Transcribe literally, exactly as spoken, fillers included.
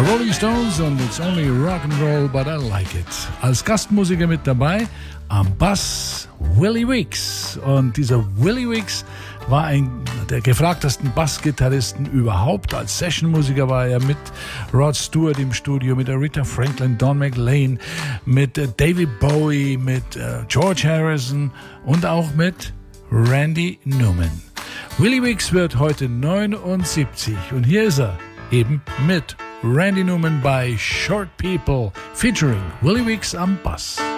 Rolling Stones und It's Only Rock and Roll, but I like it. Als Gastmusiker mit dabei am Bass Willie Weeks. Und dieser Willie Weeks war ein der gefragtesten Bassgitarristen überhaupt. Als Sessionmusiker war er mit Rod Stewart im Studio, mit Aretha Franklin, Don McLean, mit David Bowie, mit George Harrison und auch mit Randy Newman. Willie Weeks wird heute neunundsiebzig und hier ist er eben mit Randy Newman bei Short People featuring Willie Weeks am Bass.